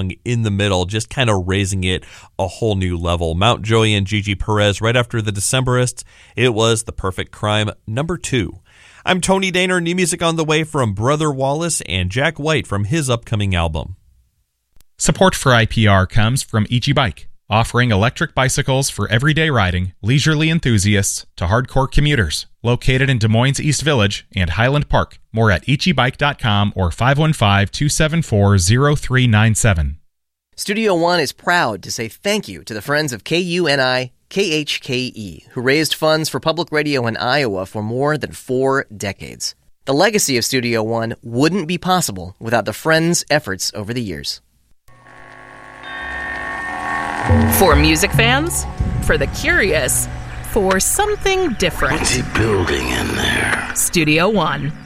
in the middle, just kind of raising it a whole new level. Mountjoy and Gigi Perez right after the Decemberists. It was The Perfect Crime, number 2. I'm Tony Daner, new music on the way from Brother Wallace and Jack White from his upcoming album. Support for IPR comes from Ichi Bike, offering electric bicycles for everyday riding, leisurely enthusiasts to hardcore commuters. Located in Des Moines East Village and Highland Park. More at ichibike.com or 515-274-0397. Studio One is proud to say thank you to the friends of KUNI KHKE, who raised funds for public radio in Iowa for more than 4 decades. The legacy of Studio One wouldn't be possible without the friends' efforts over the years. For music fans, for the curious, for something different. What's he building in there? Studio One.